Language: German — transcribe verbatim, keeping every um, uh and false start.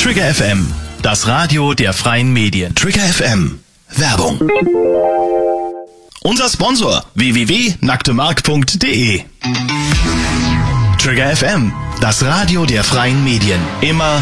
Trigger F M, das Radio der freien Medien. Trigger F M, Werbung. Unser Sponsor w w w punkt nacktemark punkt de. Trigger F M, das Radio der freien Medien. Immer